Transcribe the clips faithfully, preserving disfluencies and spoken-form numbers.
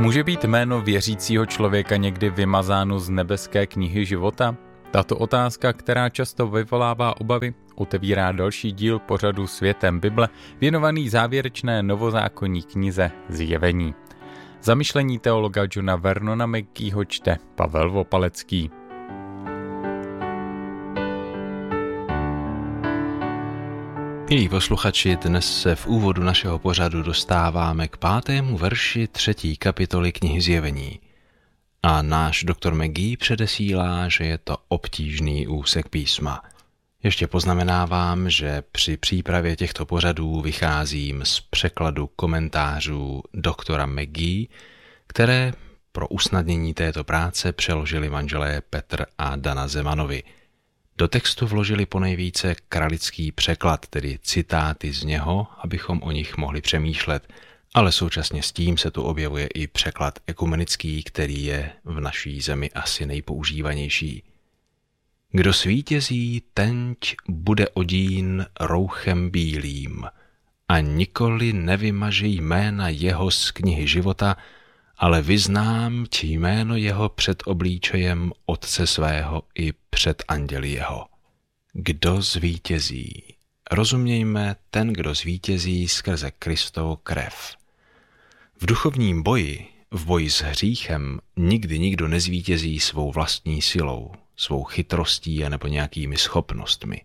Může být jméno věřícího člověka někdy vymazáno z nebeské knihy života? Tato otázka, která často vyvolává obavy, otevírá další díl pořadu Světem Bible, věnovaný závěrečné novozákonní knize Zjevení. Zamyšlení teologa Johna Vernona McGeeho čte Pavel Vopalecký. Milí posluchači, dnes se v úvodu našeho pořadu dostáváme k pátému verši třetí kapitoly knihy Zjevení. A náš doktor McGee předesílá, že je to obtížný úsek písma. Ještě poznamenávám, že při přípravě těchto pořadů vycházím z překladu komentářů doktora McGee, které pro usnadnění této práce přeložili manželé Petr a Dana Zemanovi. Do textu vložili ponejvíce kralický překlad, tedy citáty z něho, abychom o nich mohli přemýšlet, ale současně s tím se tu objevuje i překlad ekumenický, který je v naší zemi asi nejpoužívanější. Kdo svítězí, tenť bude odín rouchem bílým a nikoli nevymaže jména jeho z knihy života, ale vyznám ti jméno jeho před obličejem Otce svého i před anděli jeho. Kdo zvítězí? Rozumějme, ten, kdo zvítězí skrze Kristovu krev. V duchovním boji, v boji s hříchem, nikdy nikdo nezvítězí svou vlastní silou, svou chytrostí nebo nějakými schopnostmi.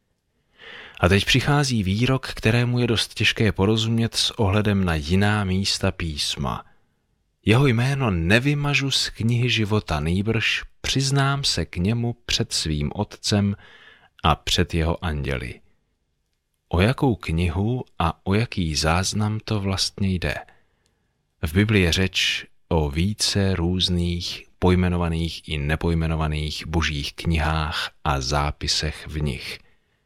A teď přichází výrok, kterému je dost těžké porozumět s ohledem na jiná místa písma. Jeho jméno nevymažu z knihy života, nýbrž přiznám se k němu před svým otcem a před jeho anděli. O jakou knihu a o jaký záznam to vlastně jde? V Biblii je řeč o více různých pojmenovaných i nepojmenovaných božích knihách a zápisech v nich.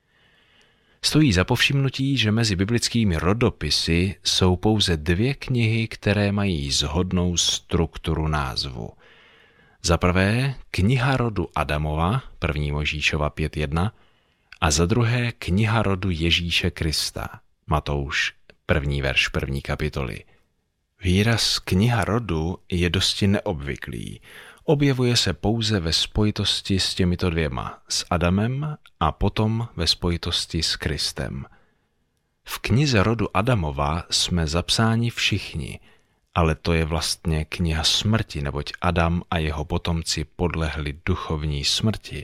Stojí za povšimnutí, že mezi biblickými rodopisy jsou pouze dvě knihy, které mají shodnou strukturu názvu. Za prvé kniha rodu Adamova, první Mojžíšova pět jedna, a za druhé kniha rodu Ježíše Krista, Matouš první verš první kapitoly. Výraz kniha rodu je dosti neobvyklý. Objevuje se pouze ve spojitosti s těmito dvěma, s Adamem a potom ve spojitosti s Kristem. V knize rodu Adamova jsme zapsáni všichni, ale to je vlastně kniha smrti, neboť Adam a jeho potomci podlehli duchovní smrti.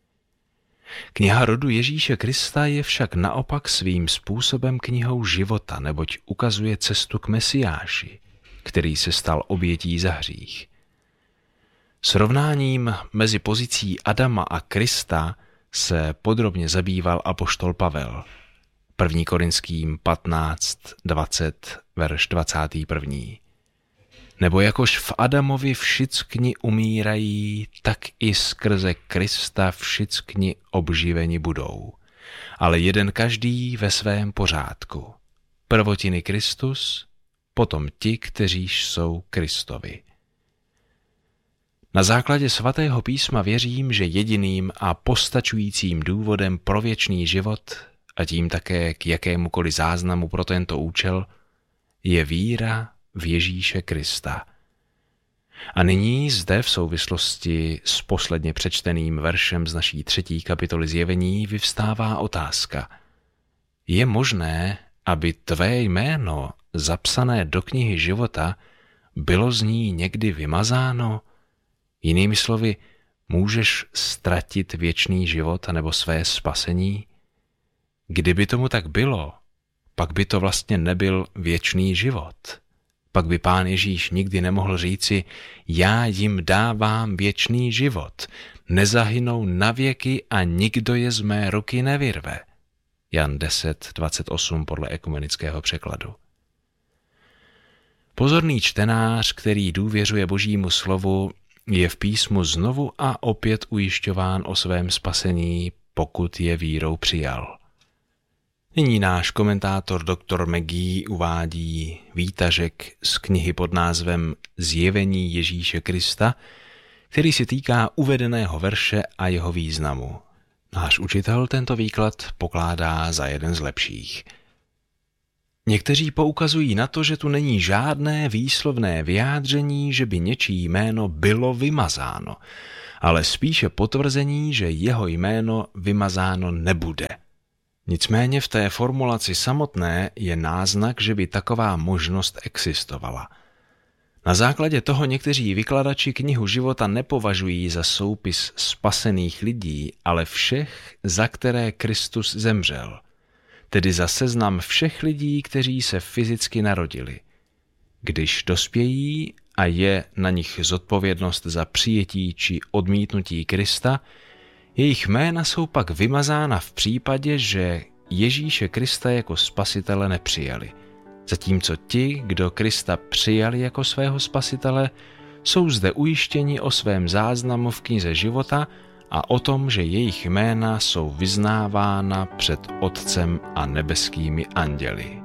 Kniha rodu Ježíše Krista je však naopak svým způsobem knihou života, neboť ukazuje cestu k Mesiáši, který se stal obětí za hřích. Srovnáním mezi pozicí Adama a Krista se podrobně zabýval apoštol Pavel. první Korinským patnáct dvacet, verš dvacátý první. Nebo jakož v Adamovi všickni umírají, tak i skrze Krista všickni obživeni budou. Ale jeden každý ve svém pořádku. Prvotiny Kristus, potom ti, kteří jsou Kristovi. Na základě svatého písma věřím, že jediným a postačujícím důvodem pro věčný život a tím také k jakémukoliv záznamu pro tento účel je víra v Ježíše Krista. A nyní zde v souvislosti s posledně přečteným veršem z naší třetí kapitoly Zjevení vyvstává otázka. Je možné, aby tvé jméno zapsané do knihy života bylo z ní někdy vymazáno? Jinými slovy, můžeš ztratit věčný život nebo své spasení? Kdyby tomu tak bylo, pak by to vlastně nebyl věčný život. Pak by Pán Ježíš nikdy nemohl říci, já jim dávám věčný život, nezahynou navěky a nikdo je z mé ruky nevyrve. Jan deset dvacet osm podle ekumenického překladu. Pozorný čtenář, který důvěřuje Božímu slovu, je v písmu znovu a opět ujišťován o svém spasení, pokud je vírou přijal. Nyní náš komentátor doktor McGee uvádí výtažek z knihy pod názvem Zjevení Ježíše Krista, který se týká uvedeného verše a jeho významu. Náš učitel tento výklad pokládá za jeden z lepších. Někteří poukazují na to, že tu není žádné výslovné vyjádření, že by něčí jméno bylo vymazáno, ale spíše potvrzení, že jeho jméno vymazáno nebude. Nicméně v té formulaci samotné je náznak, že by taková možnost existovala. Na základě toho někteří vykladači knihu života nepovažují za soupis spasených lidí, ale všech, za které Kristus zemřel, tedy za seznam všech lidí, kteří se fyzicky narodili. Když dospějí a je na nich zodpovědnost za přijetí či odmítnutí Krista, jejich jména jsou pak vymazána v případě, že Ježíše Krista jako spasitele nepřijali. Zatímco ti, kdo Krista přijali jako svého spasitele, jsou zde ujištěni o svém záznamu v knize života a o tom, že jejich jména jsou vyznávána před Otcem a nebeskými anděli.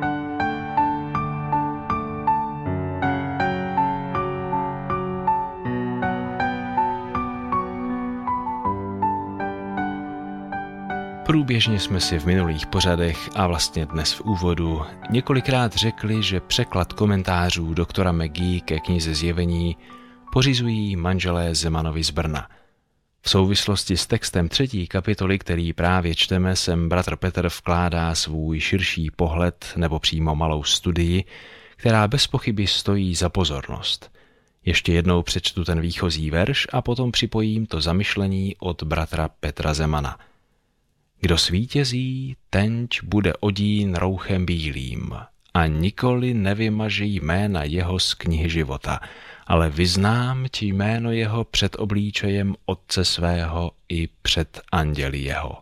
Průběžně jsme si v minulých pořadech a vlastně dnes v úvodu několikrát řekli, že překlad komentářů doktora McGee ke knize Zjevení pořizují manželé Zemanovi z Brna. V souvislosti s textem třetí kapitoly, který právě čteme, sem bratr Petr vkládá svůj širší pohled nebo přímo malou studii, která bez pochyby stojí za pozornost. Ještě jednou přečtu ten výchozí verš a potom připojím to zamyšlení od bratra Petra Zemana. Kdo svítězí, tenč bude odín rouchem bílým a nikoli nevymaže jména jeho z knihy života, ale vyznám ti jméno jeho před oblíčejem Otce svého i před anděli jeho.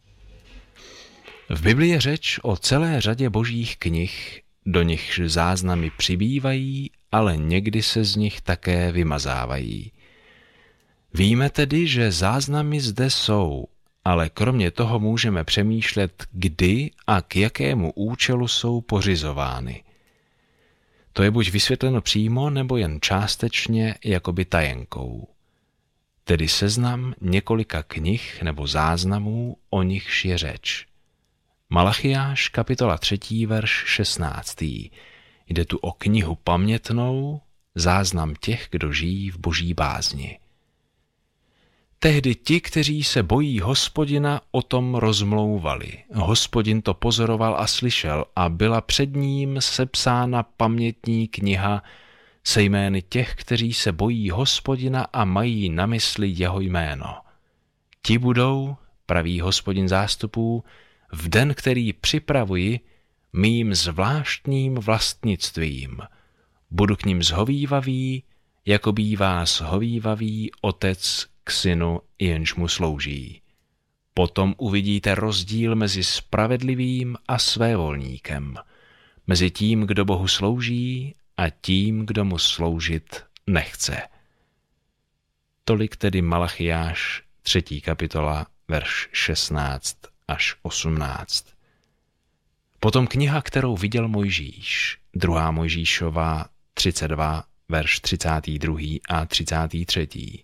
V Biblii je řeč o celé řadě božích knih, do nichž záznamy přibývají, ale někdy se z nich také vymazávají. Víme tedy, že záznamy zde jsou, ale kromě toho můžeme přemýšlet, kdy a k jakému účelu jsou pořizovány. To je buď vysvětleno přímo, nebo jen částečně jakoby tajenkou. Tedy seznam několika knih nebo záznamů, o nichž je řeč. Malachiáš, kapitola třetí, verš šestnáctý. Jde tu o knihu pamětnou, záznam těch, kdo žijí v boží bázni. Tehdy ti, kteří se bojí Hospodina, o tom rozmlouvali. Hospodin to pozoroval a slyšel a byla před ním sepsána pamětní kniha se jmény těch, kteří se bojí Hospodina a mají na mysli jeho jméno. Ti budou, praví Hospodin zástupů, v den, který připravuji, mým zvláštním vlastnictvím. Budu k ním zhovívavý, jako bývá zhovívavý otec k synu, jenž mu slouží. Potom uvidíte rozdíl mezi spravedlivým a svévolníkem, mezi tím, kdo Bohu slouží, a tím, kdo mu sloužit nechce. Tolik tedy Malachiáš, třetí kapitola, verš šestnáct až osmnáct. Potom kniha, kterou viděl Mojžíš, druhá Mojžíšova, třicet dva, verš třicátý druhý a třicátý třetí.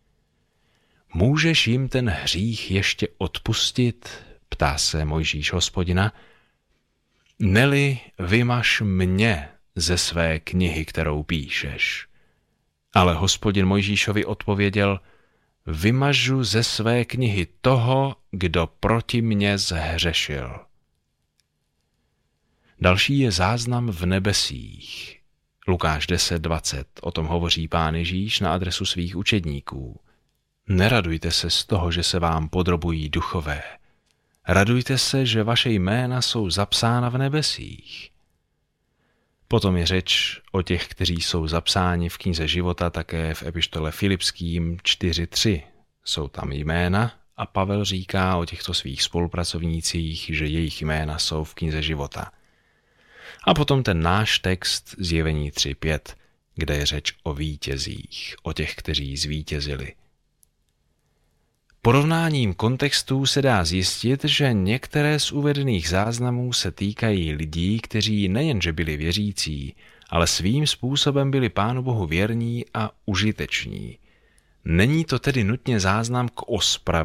Můžeš jim ten hřích ještě odpustit? Ptá se Mojžíš Hospodina. Neli vymaž mě ze své knihy, kterou píšeš. Ale Hospodin Mojžíšovi odpověděl, vymažu ze své knihy toho, kdo proti mně zhřešil. Další je záznam v nebesích. Lukáš deset dvacet, o tom hovoří Pán Ježíš na adresu svých učedníků. Neradujte se z toho, že se vám podrobují duchové. Radujte se, že vaše jména jsou zapsána v nebesích. Potom je řeč o těch, kteří jsou zapsáni v knize života také v epištole Filipským čtyři tři. Jsou tam jména a Pavel říká o těchto svých spolupracovnících, že jejich jména jsou v knize života. A potom ten náš text Zjevení tři pět, kde je řeč o vítězích, o těch, kteří zvítězili. Porovnáním kontextů se dá zjistit, že některé z uvedených záznamů se týkají lidí, kteří nejenže byli věřící, ale svým způsobem byli Pánu Bohu věrní a užiteční. Není to tedy nutně záznam k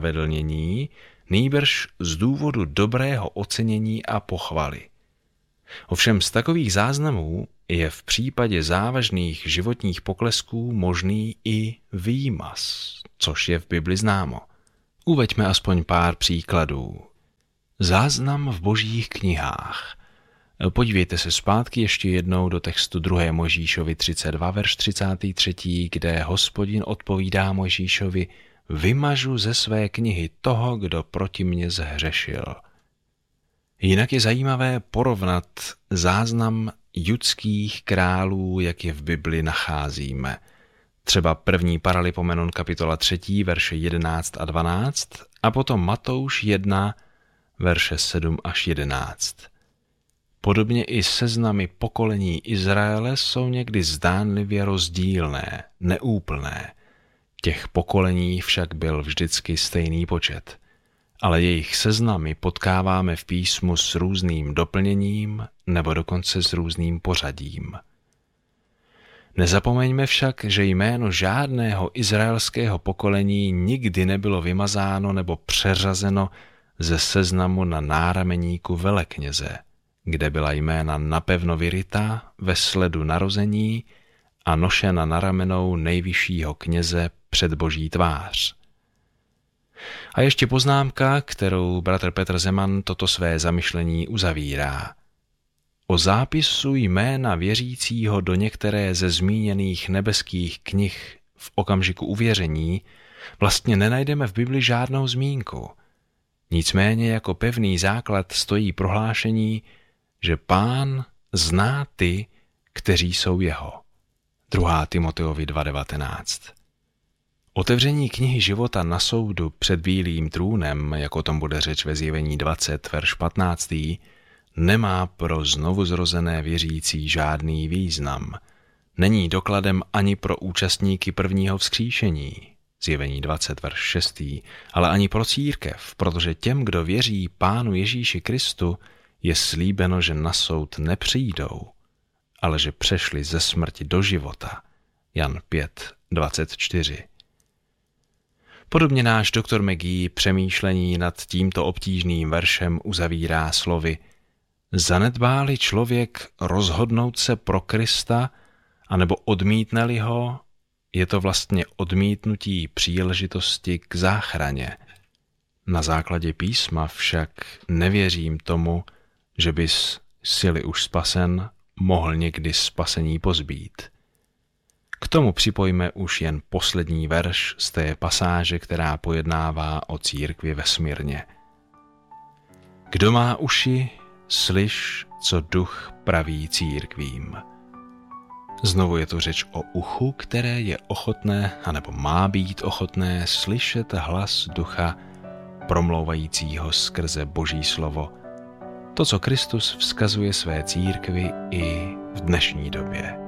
ospravedlnění, nýbrž z důvodu dobrého ocenění a pochvaly. Ovšem z takových záznamů je v případě závažných životních poklesků možný i výmaz, což je v Bibli známo. Uveďme aspoň pár příkladů. Záznam v božích knihách. Podívejte se zpátky ještě jednou do textu druhé Mojžíšovi třicet dva, verš třicátý třetí, kde Hospodin odpovídá Mojžíšovi: vymažu ze své knihy toho, kdo proti mně zhřešil. Jinak je zajímavé porovnat záznam judských králů, jak je v Bibli nacházíme. Třeba první Paralipomenon kapitola třetí, verše jedenáct a dvanáct a potom Matouš jedna, verše sedm až jedenáct. Podobně i seznamy pokolení Izraele jsou někdy zdánlivě rozdílné, neúplné. Těch pokolení však byl vždycky stejný počet, ale jejich seznamy potkáváme v písmu s různým doplněním nebo dokonce s různým pořadím. Nezapomeňme však, že jméno žádného izraelského pokolení nikdy nebylo vymazáno nebo přeřazeno ze seznamu na nárameníku velekněze, kde byla jména napevno vyryta ve sledu narození a nošena na ramenou nejvyššího kněze před Boží tvář. A ještě poznámka, kterou bratr Petr Zeman toto své zamyšlení uzavírá. O zápisu jména věřícího do některé ze zmíněných nebeských knih v okamžiku uvěření vlastně nenajdeme v Bibli žádnou zmínku. Nicméně jako pevný základ stojí prohlášení, že Pán zná ty, kteří jsou jeho. druhá Timoteovi dva devatenáct. Otevření knihy života na soudu před bílým trůnem, jako o tom bude řeč ve Zjevení dvacet, verš patnáctý, nemá pro znovuzrozené věřící žádný význam. Není dokladem ani pro účastníky prvního vzkříšení, Zjevení dvacet, verš šestý, ale ani pro církev, protože těm, kdo věří Pánu Ježíši Kristu, je slíbeno, že na soud nepřijdou, ale že přešli ze smrti do života. Jan pět, dvacet čtyři. Podobně náš doktor McGee přemýšlení nad tímto obtížným veršem uzavírá slovy: zanedbá-li člověk rozhodnout se pro Krista, anebo odmítne-li ho, je to vlastně odmítnutí příležitosti k záchraně. Na základě písma však nevěřím tomu, že bys, jsi-li už spasen, mohl někdy spasení pozbýt. K tomu připojme už jen poslední verš z té pasáže, která pojednává o církvi ve Smyrně. Kdo má uši, slyš, co duch praví církvím. Znovu je to řeč o uchu, které je ochotné, anebo má být ochotné slyšet hlas ducha promlouvajícího skrze Boží slovo. To, co Kristus vzkazuje své církvi i v dnešní době.